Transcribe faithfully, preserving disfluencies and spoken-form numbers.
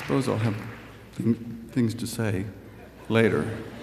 suppose I'll have thing- things to say later.